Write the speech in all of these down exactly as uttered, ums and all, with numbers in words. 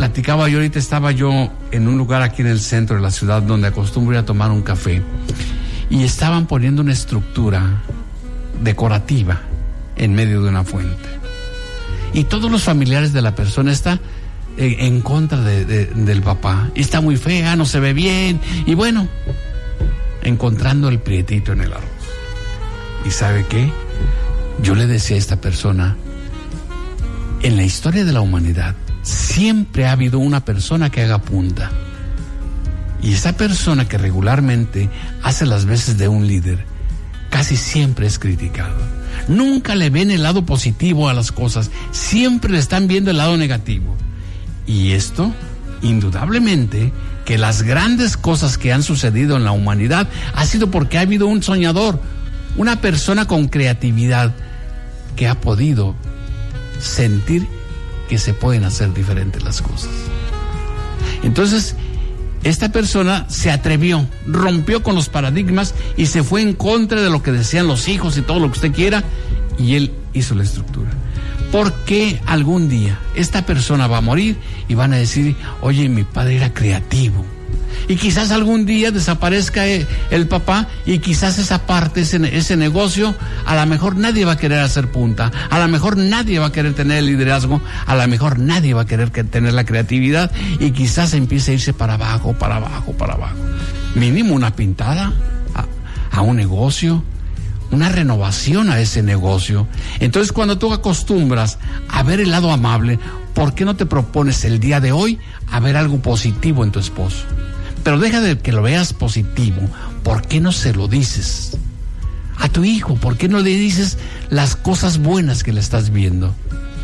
platicaba yo ahorita, estaba yo en un lugar aquí en el centro de la ciudad donde acostumbro ir a tomar un café y estaban poniendo una estructura decorativa en medio de una fuente. Y todos los familiares de la persona están eh, en contra de, de, del papá. Y está muy fea, no se ve bien. Y bueno, encontrando el prietito en el arroz. ¿Y sabe qué? Yo le decía a esta persona, en la historia de la humanidad siempre ha habido una persona que haga punta. Y esa persona que regularmente hace las veces de un líder, casi siempre es criticado. Nunca le ven el lado positivo a las cosas, siempre le están viendo el lado negativo. Y esto, indudablemente, que las grandes cosas que han sucedido en la humanidad ha sido porque ha habido un soñador, una persona con creatividad que ha podido sentir que se pueden hacer diferentes las cosas. Entonces, esta persona se atrevió, rompió con los paradigmas y se fue en contra de lo que decían los hijos y todo lo que usted quiera, y él hizo la estructura. Porque algún día esta persona va a morir y van a decir, oye, mi padre era creativo. Y quizás algún día desaparezca el papá y quizás esa parte, ese, ese negocio, a lo mejor nadie va a querer hacer punta, a lo mejor nadie va a querer tener el liderazgo, a lo mejor nadie va a querer que, tener la creatividad y quizás empiece a irse para abajo, para abajo, para abajo. Mínimo una pintada a, a un negocio, una renovación a ese negocio. Entonces, cuando tú acostumbras a ver el lado amable, ¿por qué no te propones el día de hoy a ver algo positivo en tu esposo? Pero deja de que lo veas positivo. ¿Por qué no se lo dices a tu hijo? ¿Por qué no le dices las cosas buenas que le estás viendo?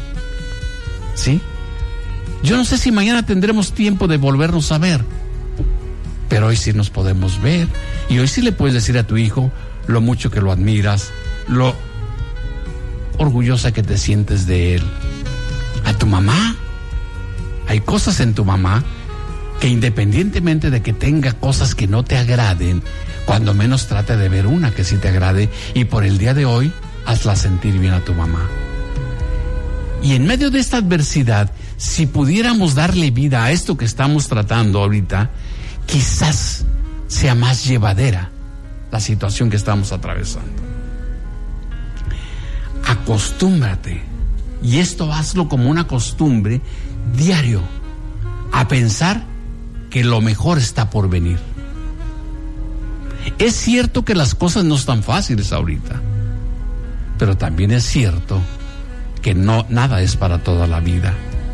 ¿Sí? Yo no sé si mañana tendremos tiempo de volvernos a ver, pero hoy sí nos podemos ver. Y hoy sí le puedes decir a tu hijo lo mucho que lo admiras, lo orgullosa que te sientes de él. A tu mamá, hay cosas en tu mamá que independientemente de que tenga cosas que no te agraden, cuando menos trate de ver una que sí te agrade, y por el día de hoy hazla sentir bien a tu mamá. Y en medio de esta adversidad, si pudiéramos darle vida a esto que estamos tratando ahorita, quizás sea más llevadera la situación que estamos atravesando. Acostúmbrate, y esto hazlo como una costumbre diario, a pensar que lo mejor está por venir. Es cierto que las cosas no están fáciles ahorita, pero también es cierto que no, nada es para toda la vida.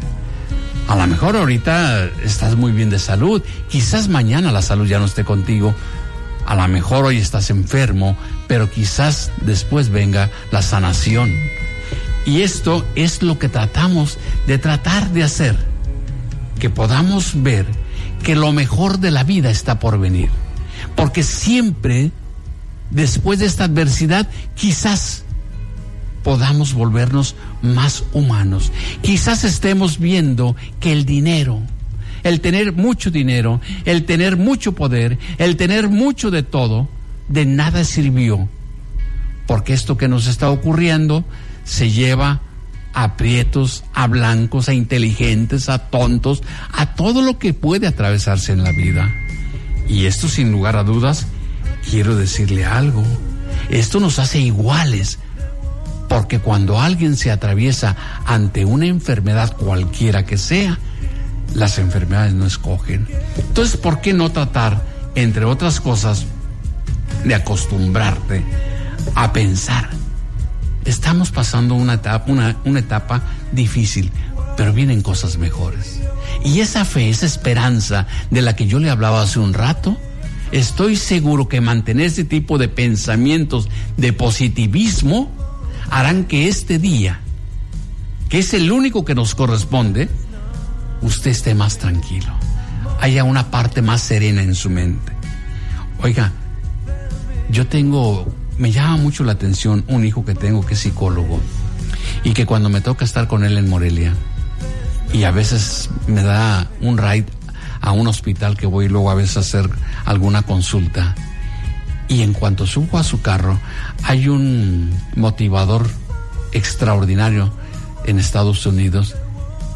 A lo mejor ahorita estás muy bien de salud, quizás mañana la salud ya no esté contigo, a lo mejor hoy estás enfermo, pero quizás después venga la sanación. Y esto es lo que tratamos de tratar de hacer, que podamos ver que lo mejor de la vida está por venir, porque siempre después de esta adversidad quizás podamos volvernos más humanos. Quizás estemos viendo que el dinero, el tener mucho dinero, el tener mucho poder, el tener mucho de todo, de nada sirvió, porque esto que nos está ocurriendo se lleva a prietos, a blancos, a inteligentes, a tontos, a todo lo que puede atravesarse en la vida. Y esto, sin lugar a dudas, quiero decirle algo, esto nos hace iguales, porque cuando alguien se atraviesa ante una enfermedad cualquiera que sea, las enfermedades no escogen. Entonces, ¿por qué no tratar, entre otras cosas, de acostumbrarte a pensar? Estamos pasando una etapa, una, una etapa difícil, pero vienen cosas mejores. Y esa fe, esa esperanza de la que yo le hablaba hace un rato, estoy seguro que mantener ese tipo de pensamientos de positivismo harán que este día, que es el único que nos corresponde, usted esté más tranquilo, haya una parte más serena en su mente. Oiga, yo tengo... me llama mucho la atención un hijo que tengo que es psicólogo y que cuando me toca estar con él en Morelia y a veces me da un ride a un hospital que voy luego a veces a hacer alguna consulta, y en cuanto subo a su carro hay un motivador extraordinario en Estados Unidos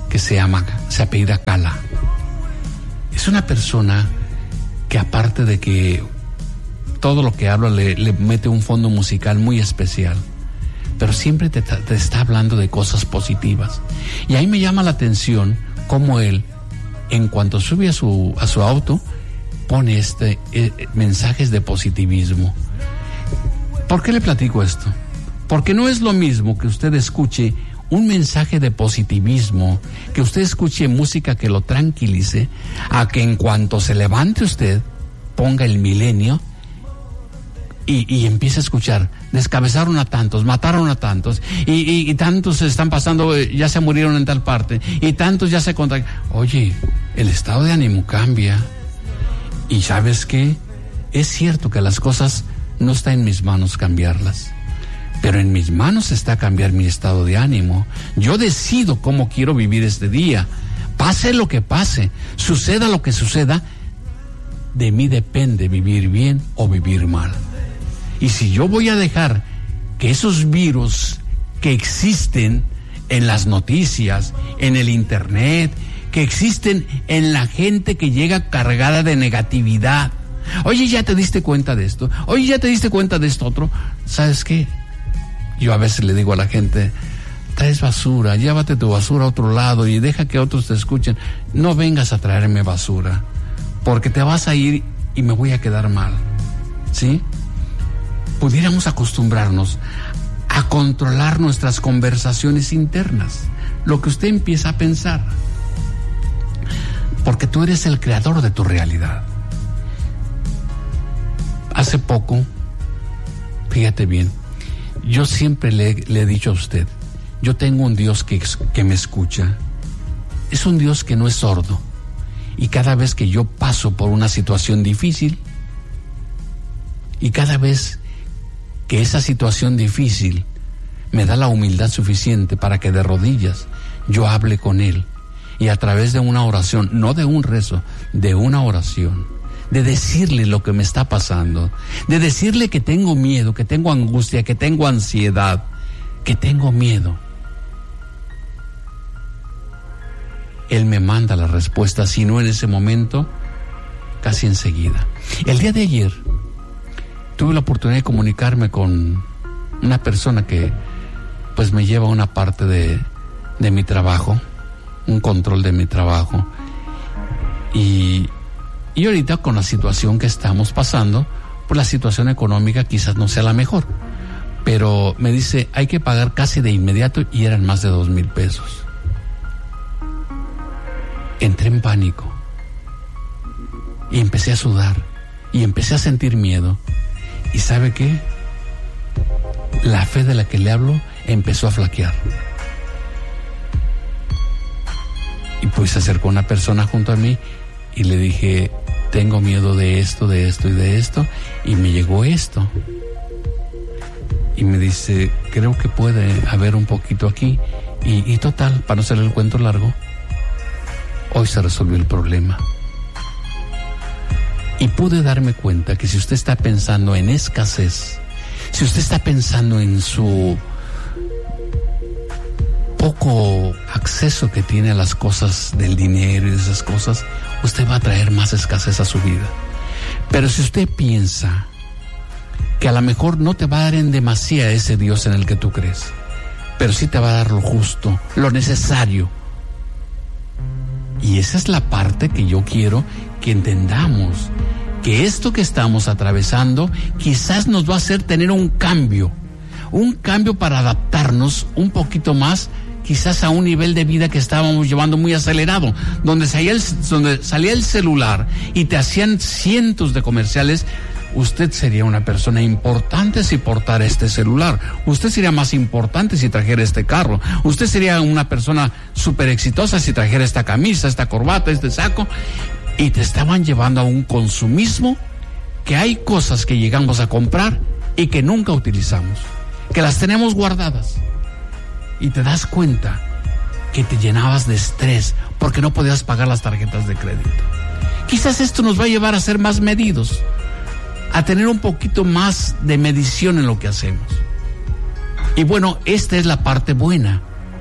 que se llama, se apellida Cala. Es una persona que, aparte de que todo lo que habla le, le mete un fondo musical muy especial, pero siempre te, te está hablando de cosas positivas. Y ahí me llama la atención cómo él, en cuanto sube a su, a su auto, pone este eh, mensajes de positivismo. ¿Por qué le platico esto? Porque no es lo mismo que usted escuche un mensaje de positivismo, que usted escuche música que lo tranquilice, a que en cuanto se levante usted, ponga el milenio y, y empiece a escuchar: descabezaron a tantos, mataron a tantos, y, y, y tantos están pasando, ya se murieron en tal parte, y tantos ya se contagiaron. Oye, el estado de ánimo cambia. Y ¿sabes qué? Es cierto que las cosas no está en mis manos cambiarlas, pero en mis manos está cambiar mi estado de ánimo. Yo decido cómo quiero vivir este día. Pase lo que pase, suceda lo que suceda, de mí depende vivir bien o vivir mal. Y si yo voy a dejar que esos virus que existen en las noticias, en el internet, que existen en la gente que llega cargada de negatividad, oye, ¿ya te diste cuenta de esto? Oye, ¿ya te diste cuenta de esto otro? ¿Sabes qué? Yo a veces le digo a la gente: traes basura, llévate tu basura a otro lado y deja que otros te escuchen. No vengas a traerme basura, porque te vas a ir y me voy a quedar mal, ¿sí? Pudiéramos acostumbrarnos a controlar nuestras conversaciones internas, lo que usted empieza a pensar, porque tú eres el creador de tu realidad. Hace poco, fíjate bien, yo siempre le, le he dicho a usted, yo tengo un Dios que, que me escucha. Es un Dios que no es sordo. Y cada vez que yo paso por una situación difícil, y cada vez que esa situación difícil me da la humildad suficiente para que de rodillas yo hable con Él, y a través de una oración, no de un rezo, de una oración, de decirle lo que me está pasando, de decirle que tengo miedo, que tengo angustia, que tengo ansiedad, que tengo miedo, Él me manda la respuesta, si no en ese momento, casi enseguida. El día de ayer tuve la oportunidad de comunicarme con una persona que pues me lleva una parte de, de mi trabajo, un control de mi trabajo, y Y ahorita, con la situación que estamos pasando, pues la situación económica quizás no sea la mejor, pero me dice, hay que pagar casi de inmediato, y eran más de dos mil pesos. Entré en pánico y empecé a sudar y empecé a sentir miedo. ¿Y sabe qué? La fe de la que le hablo empezó a flaquear. Y pues se acercó una persona junto a mí y le dije: tengo miedo de esto, de esto y de esto, y me llegó esto. Y me dice: creo que puede haber un poquito aquí. Y, y total, para no hacer el cuento largo, hoy se resolvió el problema. Y pude darme cuenta que si usted está pensando en escasez, si usted está pensando en su poco acceso que tiene a las cosas del dinero y de esas cosas, usted va a traer más escasez a su vida. Pero si usted piensa que a lo mejor no te va a dar en demasía ese Dios en el que tú crees, pero sí te va a dar lo justo, lo necesario. Y esa es la parte que yo quiero que entendamos, que esto que estamos atravesando quizás nos va a hacer tener un cambio, un cambio para adaptarnos un poquito más, quizás a un nivel de vida que estábamos llevando muy acelerado, donde salía el, donde salía el celular y te hacían cientos de comerciales. Usted sería una persona importante si portara este celular. Usted sería más importante si trajera este carro. Usted sería una persona súper exitosa si trajera esta camisa, esta corbata, este saco. Y te estaban llevando a un consumismo, que hay cosas que llegamos a comprar y que nunca utilizamos, que las tenemos guardadas. Y te das cuenta que te llenabas de estrés porque no podías pagar las tarjetas de crédito. Quizás esto nos va a llevar a ser más medidos, a tener un poquito más de medición en lo que hacemos. Y bueno, esta es la parte buena,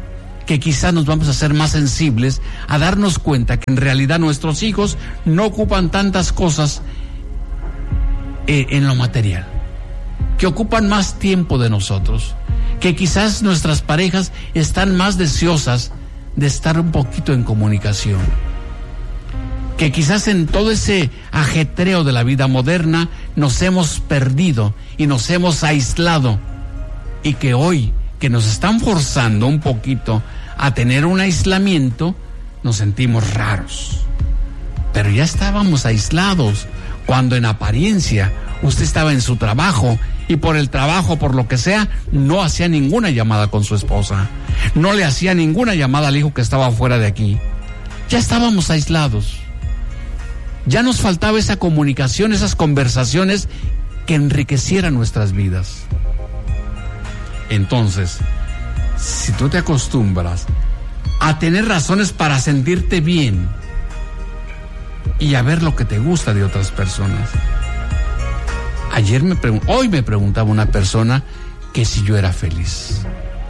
que quizás nos vamos a hacer más sensibles a darnos cuenta que en realidad nuestros hijos no ocupan tantas cosas eh, en lo material, que ocupan más tiempo de nosotros, que quizás nuestras parejas están más deseosas de estar un poquito en comunicación, que quizás en todo ese ajetreo de la vida moderna nos hemos perdido y nos hemos aislado, y que hoy que nos están forzando un poquito a tener un aislamiento, nos sentimos raros. Pero ya estábamos aislados cuando en apariencia usted estaba en su trabajo y por el trabajo, por lo que sea, no hacía ninguna llamada con su esposa, no le hacía ninguna llamada al hijo que estaba fuera de aquí. Ya estábamos aislados. Ya nos faltaba esa comunicación, esas conversaciones que enriquecieran nuestras vidas. Entonces, si tú te acostumbras a tener razones para sentirte bien y a ver lo que te gusta de otras personas. Ayer me pregun- hoy me preguntaba una persona que si yo era feliz.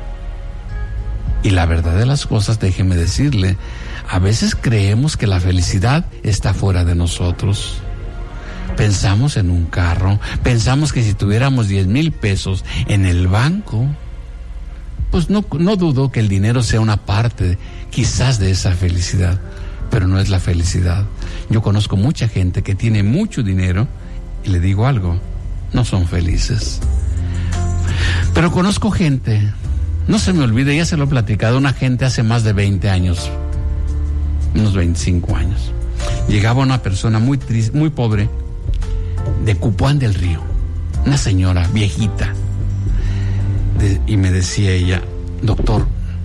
Y la verdad de las cosas, déjeme decirle, a veces creemos que la felicidad está fuera de nosotros. Pensamos en un carro, pensamos que si tuviéramos diez mil pesos en el banco, pues no, no dudo que el dinero sea una parte quizás de esa felicidad, pero no es la felicidad. Yo conozco mucha gente que tiene mucho dinero y le digo algo, no son felices. Pero conozco gente, no se me olvide, ya se lo he platicado, una gente hace más de veinte años, unos veinticinco años. Llegaba una persona muy triste, muy pobre, de Cupuán del Río, una señora viejita, de, y me decía ella, doctor,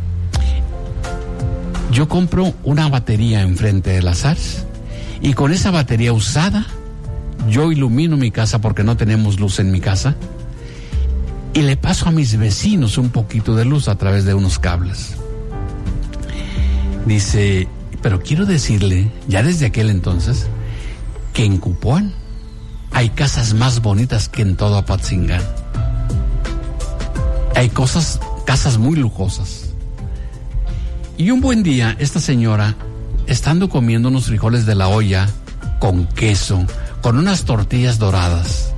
yo compro una batería enfrente de las A R S y con esa batería usada yo ilumino mi casa porque no tenemos luz en mi casa y le paso a mis vecinos un poquito de luz a través de unos cables. Dice, pero quiero decirle, ya desde aquel entonces, que en Cupuán hay casas más bonitas que en todo Apatzingán. Hay cosas, casas muy lujosas. Y un buen día, esta señora, estando comiendo unos frijoles de la olla con queso, con unas tortillas doradas,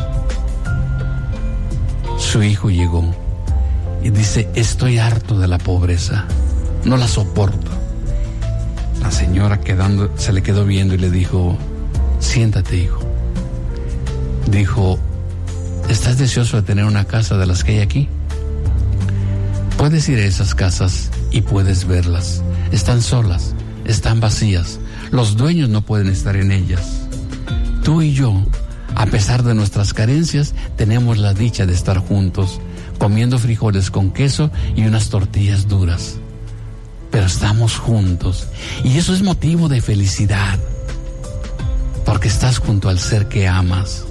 su hijo llegó y dice, estoy harto de la pobreza, no la soporto. La señora quedando, se le quedó viendo y le dijo, siéntate, hijo. Dijo, ¿estás deseoso de tener una casa de las que hay aquí? Puedes ir a esas casas y puedes verlas. Están solas, están vacías. Los dueños no pueden estar en ellas. Tú y yo, a pesar de nuestras carencias, tenemos la dicha de estar juntos, comiendo frijoles con queso y unas tortillas duras. Pero estamos juntos y eso es motivo de felicidad, porque estás junto al ser que amas.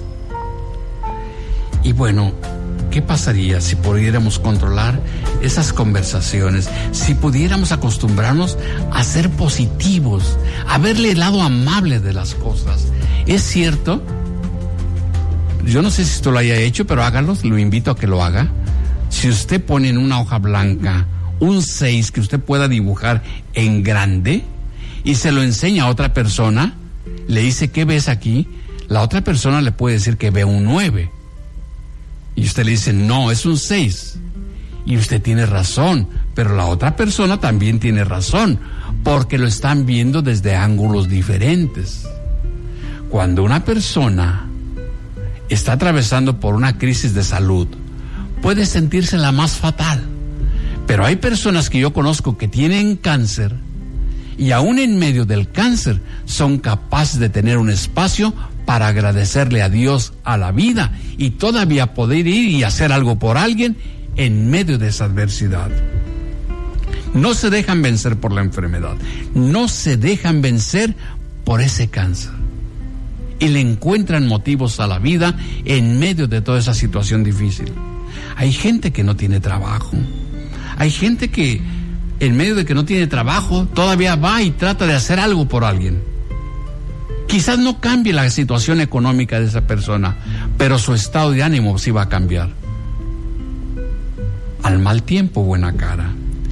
Y bueno, ¿qué pasaría si pudiéramos controlar esas conversaciones? Si pudiéramos acostumbrarnos a ser positivos, a verle el lado amable de las cosas. Es cierto, yo no sé si esto lo haya hecho, pero hágalo, lo invito a que lo haga. Si usted pone en una hoja blanca un seis que usted pueda dibujar en grande y se lo enseña a otra persona, le dice, ¿qué ves aquí? La otra persona le puede decir que ve un nueve. Y usted le dice, no, es un seis. Y usted tiene razón, pero la otra persona también tiene razón, porque lo están viendo desde ángulos diferentes. Cuando una persona está atravesando por una crisis de salud, puede sentirse la más fatal. Pero hay personas que yo conozco que tienen cáncer y aún en medio del cáncer son capaces de tener un espacio para agradecerle a Dios, a la vida, y todavía poder ir y hacer algo por alguien en medio de esa adversidad. No se dejan vencer por la enfermedad, no se dejan vencer por ese cáncer. Y le encuentran motivos a la vida en medio de toda esa situación difícil. Hay gente que no tiene trabajo. Hay gente que en medio de que no tiene trabajo todavía va y trata de hacer algo por alguien. Quizás no cambie la situación económica de esa persona, pero su estado de ánimo sí va a cambiar. Al mal tiempo, buena cara.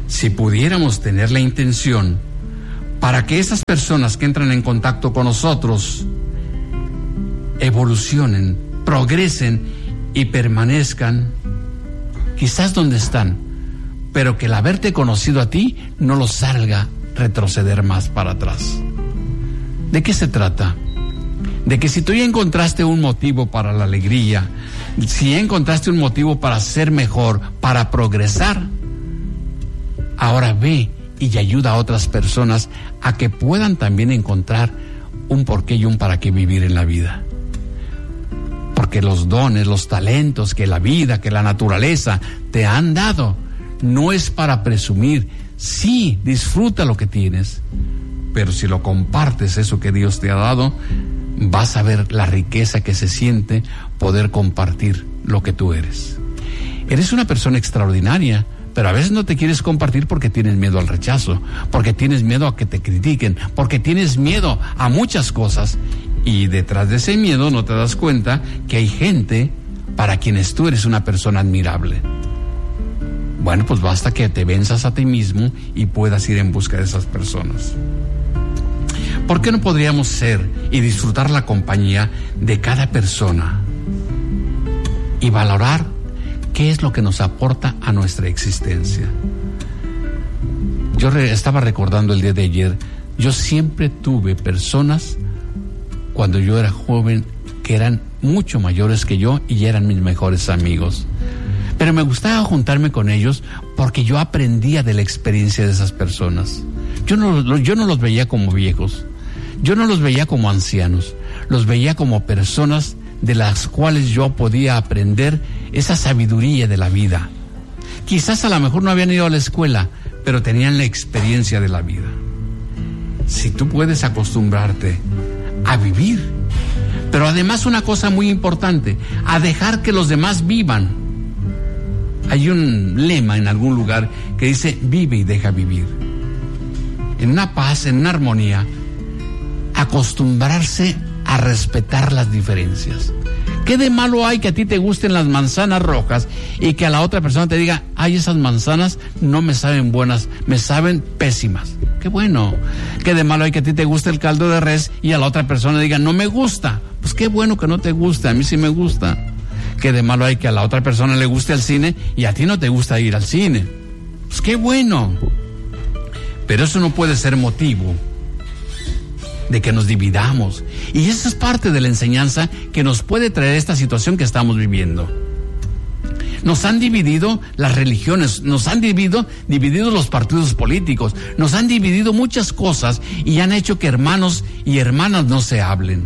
Si pudiéramos tener la intención para que esas personas que entran en contacto con nosotros evolucionen, progresen y permanezcan quizás donde están, pero que el haberte conocido a ti no los salga retroceder más para atrás. ¿De qué se trata? De que si tú ya encontraste un motivo para la alegría, si ya encontraste un motivo para ser mejor, para progresar, ahora ve y ayuda a otras personas a que puedan también encontrar un porqué y un para qué vivir en la vida. Porque los dones, los talentos que la vida, que la naturaleza te han dado, no es para presumir. Sí, disfruta lo que tienes, pero si lo compartes, eso que Dios te ha dado, vas a ver la riqueza que se siente poder compartir lo que tú eres. Eres una persona extraordinaria, pero a veces no te quieres compartir porque tienes miedo al rechazo, porque tienes miedo a que te critiquen, porque tienes miedo a muchas cosas. Y detrás de ese miedo no te das cuenta que hay gente para quienes tú eres una persona admirable. Bueno, pues basta que te venzas a ti mismo y puedas ir en busca de esas personas. ¿Por qué no podríamos ser y disfrutar la compañía de cada persona y valorar qué es lo que nos aporta a nuestra existencia? Yo re- estaba recordando el día de ayer, yo siempre tuve personas cuando yo era joven que eran mucho mayores que yo y eran mis mejores amigos. Pero me gustaba juntarme con ellos porque yo aprendía de la experiencia de esas personas. Yo no, yo no los veía como viejos, yo no los veía como ancianos, los veía como personas de las cuales yo podía aprender esa sabiduría de la vida. Quizás a lo mejor no habían ido a la escuela, pero tenían la experiencia de la vida. Si tú puedes acostumbrarte a vivir, pero además una cosa muy importante, a dejar que los demás vivan. Hay un lema en algún lugar que dice: vive y deja vivir. En una paz, en una armonía, acostumbrarse a respetar las diferencias. ¿Qué de malo hay que a ti te gusten las manzanas rojas y que a la otra persona te diga: ay, esas manzanas no me saben buenas, me saben pésimas? Qué bueno. ¿Qué de malo hay que a ti te guste el caldo de res y a la otra persona diga: no me gusta? Pues qué bueno que no te guste, a mí sí me gusta. ¿Qué de malo hay que a la otra persona le guste el cine y a ti no te gusta ir al cine? Pues qué bueno. Pero eso no puede ser motivo de que nos dividamos. Y esa es parte de la enseñanza que nos puede traer esta situación que estamos viviendo. Nos han dividido las religiones, nos han dividido, dividido los partidos políticos, nos han dividido muchas cosas y han hecho que hermanos y hermanas no se hablen.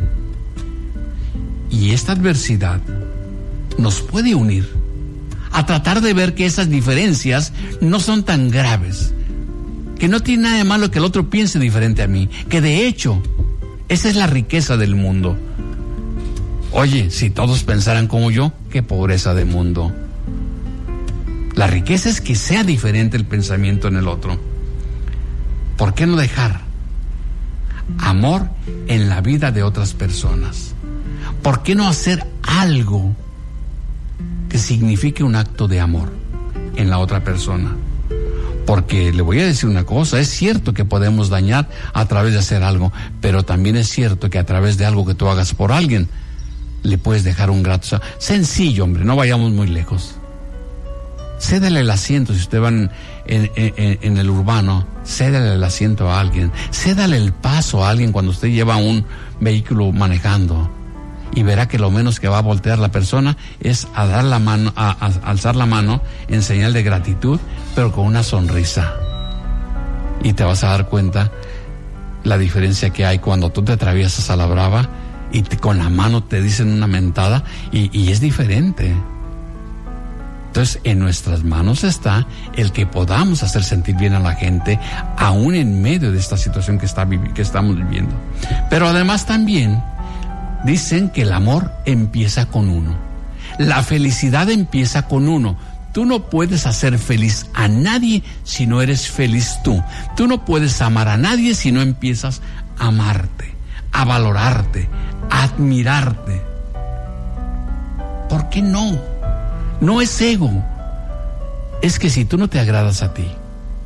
Y esta adversidad nos puede unir a tratar de ver que esas diferencias no son tan graves, que no tiene nada de malo que el otro piense diferente a mí, que de hecho esa es la riqueza del mundo. Oye, si todos pensaran como yo, qué pobreza de mundo. La riqueza es que sea diferente el pensamiento en el otro. ¿Por qué no dejar amor en la vida de otras personas? ¿Por qué no hacer algo que signifique un acto de amor en la otra persona? Porque le voy a decir una cosa, es cierto que podemos dañar a través de hacer algo, pero también es cierto que a través de algo que tú hagas por alguien, le puedes dejar un grato. Sencillo, hombre, no vayamos muy lejos. Cédale el asiento, si usted va en, en, en, en el urbano, cédale el asiento a alguien, cédale el paso a alguien cuando usted lleva un vehículo manejando, y verá que lo menos que va a voltear la persona es a dar la mano, a, a, a alzar la mano en señal de gratitud, pero con una sonrisa. Y te vas a dar cuenta la diferencia que hay cuando tú te atraviesas a la brava y te, con la mano te dicen una mentada y, y es diferente. Entonces, en nuestras manos está el que podamos hacer sentir bien a la gente, aún en medio de esta situación que, está, que estamos viviendo. Pero además también dicen que el amor empieza con uno. La felicidad empieza con uno. Tú no puedes hacer feliz a nadie si no eres feliz tú. Tú no puedes amar a nadie si no empiezas a amarte, a valorarte, a admirarte. ¿Por qué no? No es ego. Es que si tú no te agradas a ti,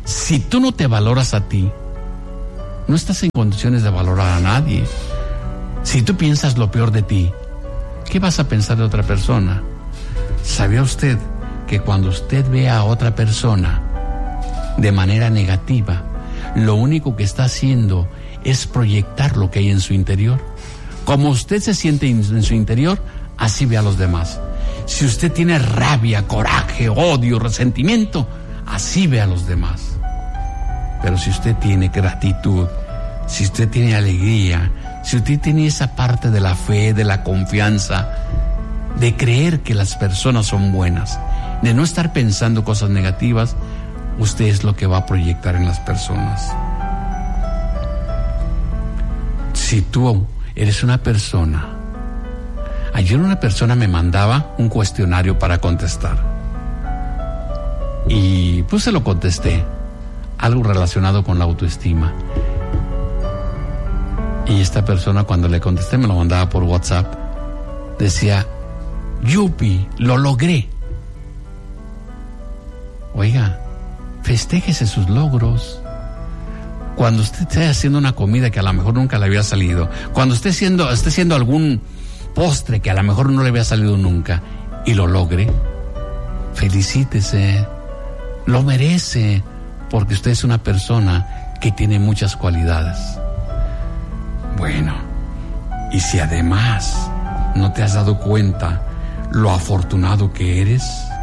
Si tú no te valoras a ti, no estás en condiciones de valorar a nadie. Si tú piensas lo peor de ti, ¿qué vas a pensar de otra persona? ¿Sabía usted que cuando usted ve a otra persona de manera negativa, lo único que está haciendo es proyectar lo que hay en su interior? Como usted se siente en su interior, así ve a los demás. Si usted tiene rabia, coraje, odio, resentimiento, así ve a los demás. Pero si usted tiene gratitud, si usted tiene alegría, si usted tiene esa parte de la fe, de la confianza, de creer que las personas son buenas, de no estar pensando cosas negativas, usted es lo que va a proyectar en las personas. Si tú eres una persona... Ayer una persona me mandaba un cuestionario para contestar. Y pues se lo contesté. Algo relacionado con la autoestima. Y esta persona, cuando le contesté, me lo mandaba por WhatsApp. Decía: yupi, lo logré. Oiga, festéjese sus logros. Cuando usted esté haciendo una comida que a lo mejor nunca le había salido, cuando esté haciendo, esté haciendo algún postre que a lo mejor no le había salido nunca y lo logre, felicítese, lo merece, porque usted es una persona que tiene muchas cualidades. Bueno, y si además no te has dado cuenta lo afortunado que eres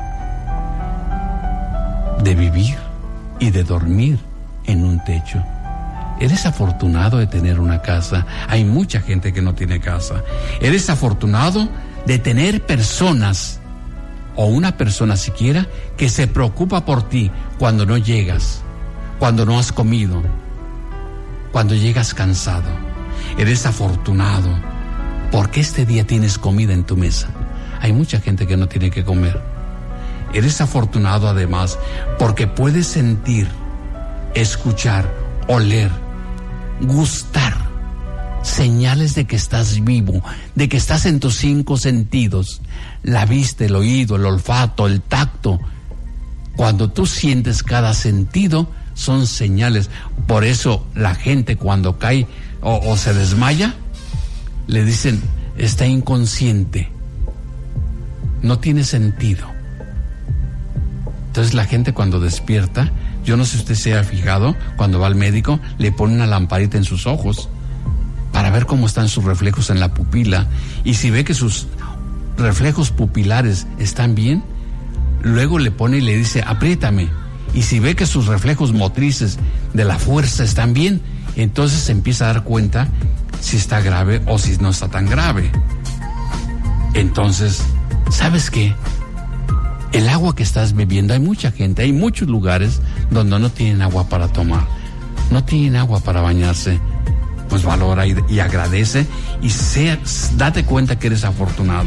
de vivir y de dormir en un techo. Eres afortunado de tener una casa. Hay mucha gente que no tiene casa. Eres afortunado de tener personas, o una persona siquiera, que se preocupa por ti cuando no llegas, cuando no has comido, cuando llegas cansado. Eres afortunado porque este día tienes comida en tu mesa. Hay mucha gente que no tiene que comer. Eres afortunado además porque puedes sentir, escuchar, oler, gustar señales de que estás vivo, de que estás en tus cinco sentidos: la vista, el oído, el olfato, el tacto. Cuando tú sientes cada sentido, son señales. Por eso la gente cuando cae o, o se desmaya, le dicen: está inconsciente, no tiene sentido. Entonces la gente cuando despierta, yo no sé si usted se ha fijado, cuando va al médico le pone una lamparita en sus ojos para ver cómo están sus reflejos en la pupila, y si ve que sus reflejos pupilares están bien, luego le pone y le dice: apriétame, y si ve que sus reflejos motrices de la fuerza están bien, entonces se empieza a dar cuenta si está grave o si no está tan grave. Entonces, ¿sabes qué? El agua que estás bebiendo, hay mucha gente, hay muchos lugares donde no tienen agua para tomar, no tienen agua para bañarse. Pues valora y, y agradece y sea, date cuenta que eres afortunado.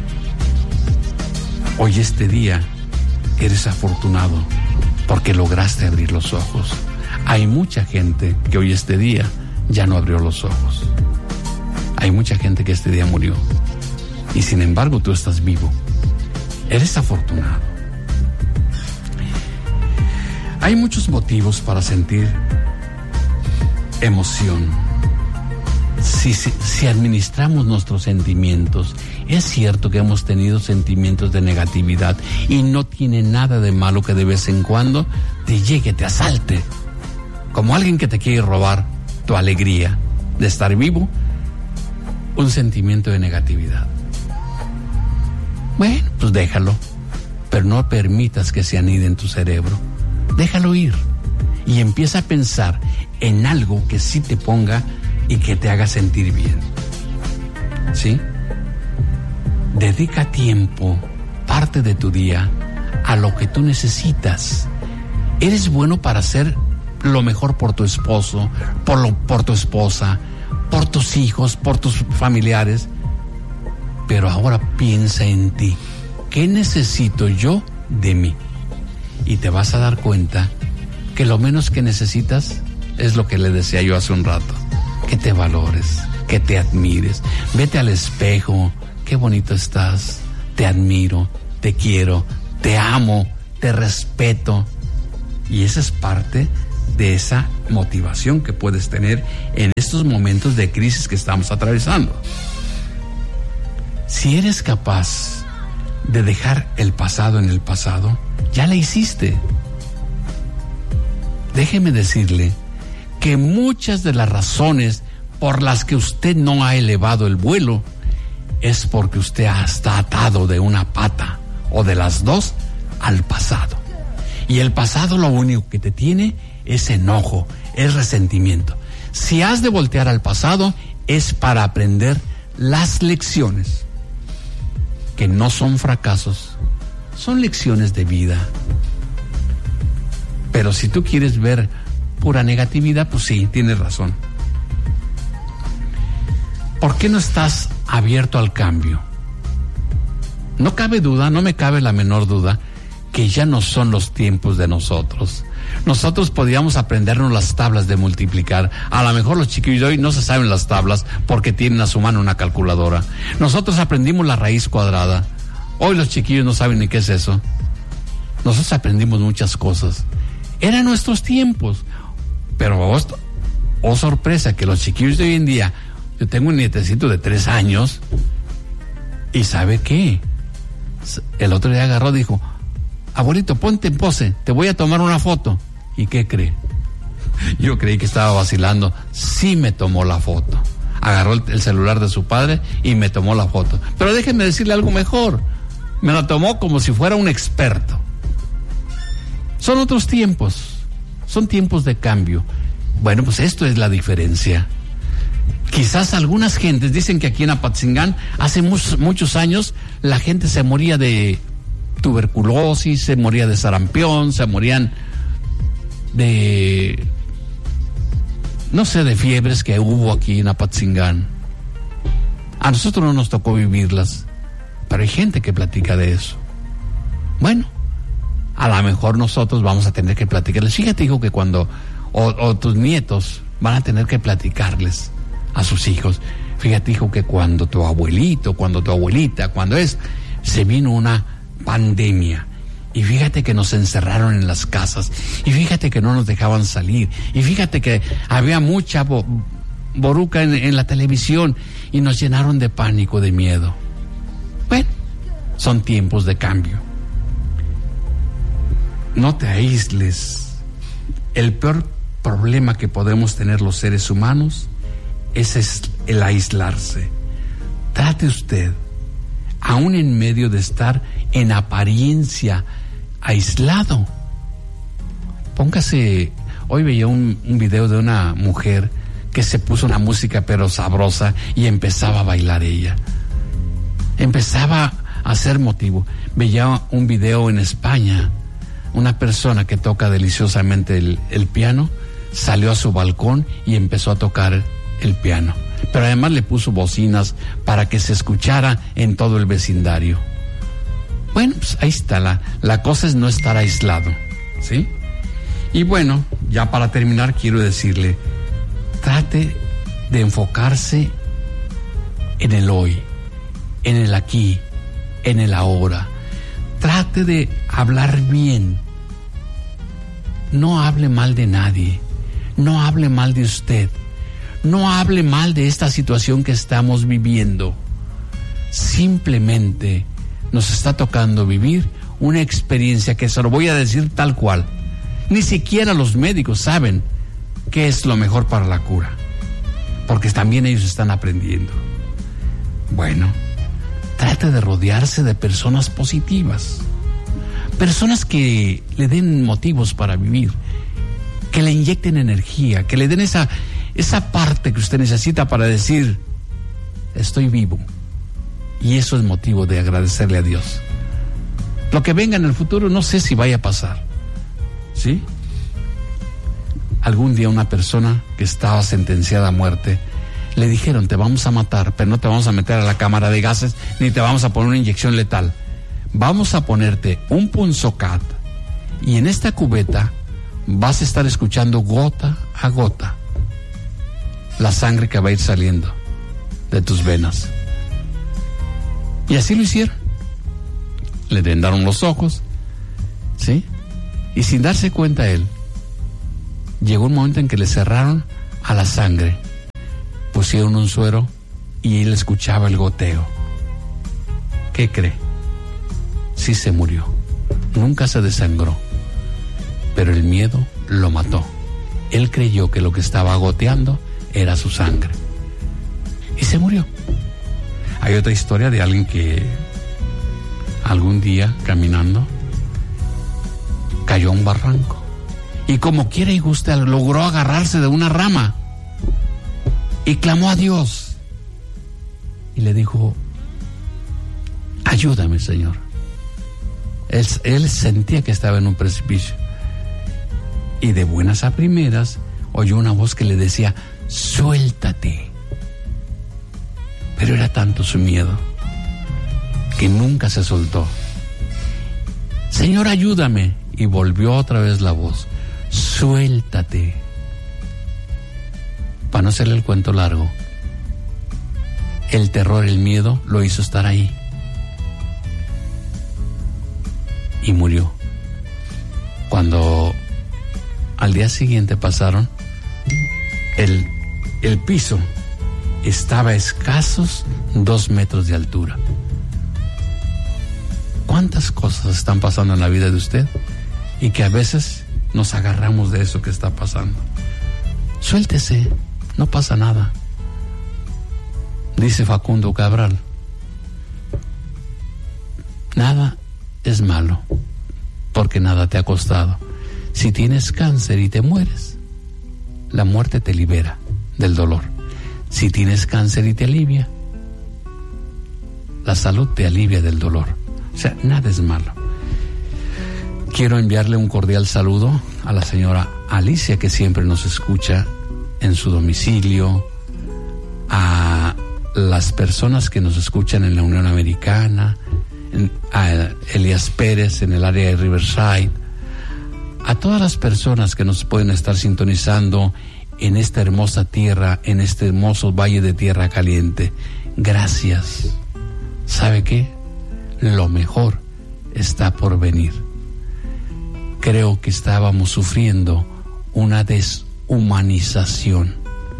Hoy este día eres afortunado porque lograste abrir los ojos. Hay mucha gente que hoy este día ya no abrió los ojos. Hay mucha gente que este día murió y sin embargo tú estás vivo. Eres afortunado. Hay muchos motivos para sentir emoción. Si, si, si administramos nuestros sentimientos, es cierto que hemos tenido sentimientos de negatividad y no tiene nada de malo que de vez en cuando te llegue, te asalte, como alguien que te quiere robar tu alegría de estar vivo, un sentimiento de negatividad. Bueno, pues déjalo, pero no permitas que se anide en tu cerebro. Déjalo ir y empieza a pensar en algo que sí te ponga y que te haga sentir bien. ¿Sí? Dedica tiempo, parte de tu día, a lo que tú necesitas. Eres bueno para hacer lo mejor por tu esposo, por, lo, por tu esposa, por tus hijos, por tus familiares. Pero ahora piensa en ti. ¿Qué necesito yo de mí? Y te vas a dar cuenta que lo menos que necesitas es lo que le decía yo hace un rato: que te valores, que te admires. Vete al espejo, qué bonito estás, te admiro, te quiero, te amo, te respeto. Y esa es parte de esa motivación que puedes tener en estos momentos de crisis que estamos atravesando. Si eres capaz de dejar el pasado en el pasado, ya la hiciste. Déjeme decirle que muchas de las razones por las que usted no ha elevado el vuelo es porque usted está atado de una pata o de las dos al pasado. Y el pasado lo único que te tiene es enojo, es resentimiento. Si has de voltear al pasado es para aprender las lecciones, que no son fracasos, son lecciones de vida. Pero si tú quieres ver pura negatividad, pues sí, tienes razón. ¿Por qué no estás abierto al cambio? No cabe duda, no me cabe la menor duda, que ya no son los tiempos de nosotros. Nosotros podíamos aprendernos las tablas de multiplicar. A lo mejor los chiquillos de hoy no se saben las tablas porque tienen a su mano una calculadora. Nosotros aprendimos la raíz cuadrada. Hoy los chiquillos no saben ni qué es eso. Nosotros aprendimos muchas cosas. Eran nuestros tiempos. Pero oh, oh sorpresa, que los chiquillos de hoy en día, yo tengo un nietecito de tres años y ¿sabe qué? El otro día agarró y dijo: abuelito, ponte en pose, te voy a tomar una foto. ¿Y qué cree? Yo creí que estaba vacilando. Sí me tomó la foto. Agarró el, el celular de su padre y me tomó la foto. Pero déjenme decirle algo mejor. Me la tomó como si fuera un experto. Son otros tiempos. Son tiempos de cambio. Bueno, pues esto es la diferencia. Quizás algunas gentes dicen que aquí en Apatzingán hace muchos, muchos años la gente se moría de tuberculosis, se moría de sarampión, se morían de, no sé, de fiebres que hubo aquí en Apatzingán. A nosotros no nos tocó vivirlas, pero hay gente que platica de eso. Bueno, a lo mejor nosotros vamos a tener que platicarles. Fíjate, hijo, que cuando o, o tus nietos van a tener que platicarles a sus hijos. Fíjate, hijo, que cuando tu abuelito, cuando tu abuelita, cuando es, se vino una pandemia, y fíjate que nos encerraron en las casas, y fíjate que no nos dejaban salir, y fíjate que había mucha bo- boruca en, en la televisión, y nos llenaron de pánico, de miedo. Bueno, son tiempos de cambio. No te aísles. El peor problema que podemos tener los seres humanos es el aislarse. Trate usted, aún en medio de estar en apariencia aislado, póngase. Hoy veía un, un video de una mujer que se puso una música pero sabrosa y empezaba a bailar ella. Empezaba a hacer motivo. Veía un video en España, una persona que toca deliciosamente el, el piano, salió a su balcón y empezó a tocar el piano. Pero además le puso bocinas para que se escuchara en todo el vecindario. Bueno, pues ahí está, la, la cosa es no estar aislado, ¿sí? Y bueno, ya para terminar quiero decirle, trate de enfocarse en el hoy, en el aquí, en el ahora. Trate de hablar bien. No hable mal de nadie, no hable mal de usted. No hable mal de esta situación que estamos viviendo. Simplemente nos está tocando vivir una experiencia que se lo voy a decir tal cual. Ni siquiera los médicos saben qué es lo mejor para la cura, porque también ellos están aprendiendo. Bueno, trate de rodearse de personas positivas, personas que le den motivos para vivir, que le inyecten energía, que le den esa esa parte que usted necesita para decir: estoy vivo. Y eso es motivo de agradecerle a Dios. Lo que venga en el futuro no sé si vaya a pasar, ¿sí? Algún día una persona que estaba sentenciada a muerte, le dijeron: te vamos a matar, pero no te vamos a meter a la cámara de gases, ni te vamos a poner una inyección letal. Vamos a ponerte un punzocat, y en esta cubeta vas a estar escuchando gota a gota la sangre que va a ir saliendo de tus venas. Y así lo hicieron. Le vendaron los ojos, ¿sí? Y sin darse cuenta él, llegó un momento en que le cerraron a la sangre, pusieron un suero y él escuchaba el goteo. ¿Qué cree? Sí se murió, nunca se desangró, pero el miedo lo mató. Él creyó que lo que estaba goteando era su sangre y se murió. Hay otra historia de alguien que algún día caminando cayó a un barranco y como quiera y gusta logró agarrarse de una rama y clamó a Dios y le dijo: ayúdame, Señor. Él, él sentía que estaba en un precipicio y de buenas a primeras oyó una voz que le decía: suéltate. Pero era tanto su miedo que nunca se soltó. Señor, ayúdame. Y volvió otra vez la voz: suéltate. Para no hacerle el cuento largo, el terror, el miedo lo hizo estar ahí y murió. Cuando al día siguiente pasaron, el, el piso estaba a escasos dos metros de altura. ¿Cuántas cosas están pasando en la vida de usted y que a veces nos agarramos de eso que está pasando? Suéltese, no pasa nada. Dice Facundo Cabral: nada es malo, porque nada te ha costado. Si tienes cáncer y te mueres, la muerte te libera del dolor. Si tienes cáncer y te alivia, la salud te alivia del dolor. O sea, nada es malo. Quiero enviarle un cordial saludo a la señora Alicia, que siempre nos escucha en su domicilio, a las personas que nos escuchan en la Unión Americana, en, a Elías Pérez en el área de Riverside, a todas las personas que nos pueden estar sintonizando en esta hermosa tierra, en este hermoso valle de tierra caliente. Gracias. ¿Sabe qué? Lo mejor está por venir. Creo que estábamos sufriendo una deshumanización.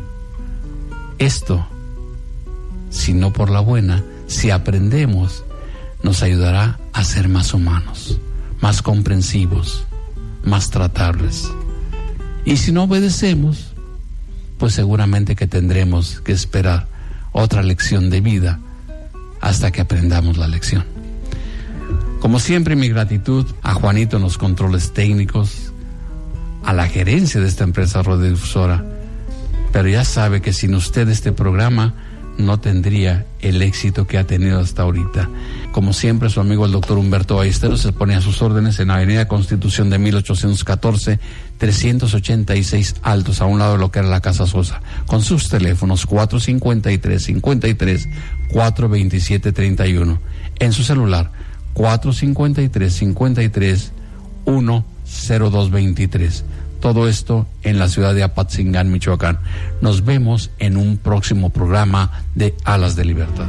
Esto, si no por la buena, si aprendemos, nos ayudará a ser más humanos, más comprensivos, más tratables. Y si no obedecemos, pues seguramente que tendremos que esperar otra lección de vida hasta que aprendamos la lección. Como siempre, mi gratitud a Juanito en los controles técnicos, a la gerencia de esta empresa radiodifusora, pero ya sabe que sin usted este programa no tendría el éxito que ha tenido hasta ahorita. Como siempre, su amigo el doctor Humberto Ballesteros se pone a sus órdenes en Avenida Constitución de mil ochocientos catorce, trescientos ochenta y seis Altos, a un lado de lo que era la Casa Sosa, con sus teléfonos cuatro cinco tres, cinco tres, cuatro dos siete, tres uno, en su celular cuatro cinco tres, cinco tres, uno cero dos dos tres. Todo esto en la ciudad de Apatzingán, Michoacán. Nos vemos en un próximo programa de Alas de Libertad.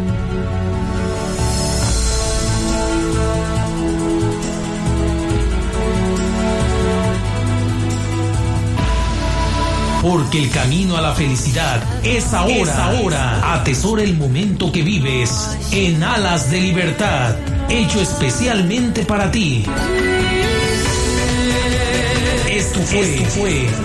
Porque el camino a la felicidad es ahora. Es ahora. Atesora el momento que vives en Alas de Libertad, hecho especialmente para ti. Esto fue, Esto fue